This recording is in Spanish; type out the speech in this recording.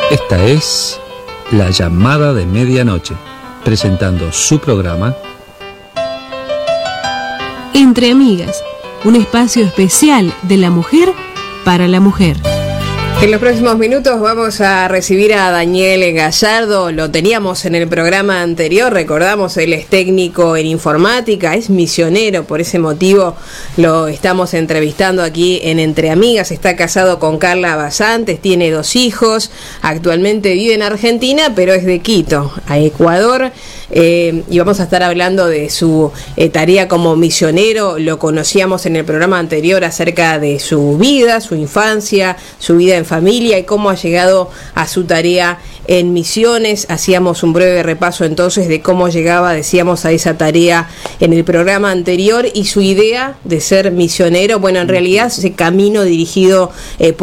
Esta es La Llamada de Medianoche, presentando su programa Entre Amigas, un espacio especial de la mujer para la mujer. En los próximos minutos vamos a recibir a Daniel Gallardo. Lo teníamos en el programa anterior, recordamos, él es técnico en informática, es misionero, por ese motivo lo estamos entrevistando aquí en Entre Amigas. Está casado con Carla Basantes, tiene 2 hijos, actualmente vive en Argentina, pero es de Quito, a Ecuador. Y vamos a estar hablando de su tarea como misionero. Lo conocíamos en el programa anterior acerca de su vida, su infancia, su vida en familia y cómo ha llegado a su tarea en misiones. Hacíamos un breve repaso entonces de cómo llegaba, decíamos, a esa tarea en el programa anterior y su idea de ser misionero. Bueno, en realidad ese camino dirigido por